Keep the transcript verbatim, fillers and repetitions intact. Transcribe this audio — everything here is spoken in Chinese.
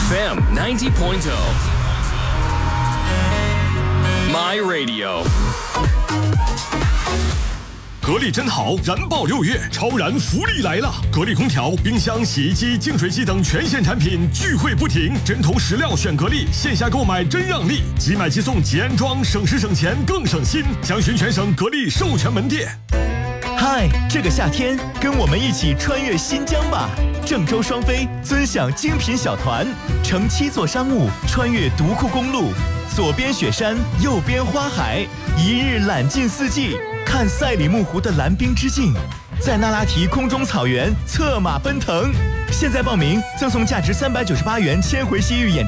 F M ninety point oh My Radio。 格力真好，燃爆六月，超燃福利来了！格力空调、冰箱、洗衣机、净水机等全线产品聚会不停，针头石料选格力，线下购买真让利，即买即送即安装，省时省钱更省心。详询全省格力授权门店。 嗨，这个夏天跟我们一起穿越新疆吧！郑州双飞尊享精品小团，乘七座商务穿越独库公路，左边雪山，右边花海，一日览尽四季。看赛里木湖的蓝冰之境，在那拉提空中草原策马奔腾。现在报名赠送价值三百九十八元千回西域演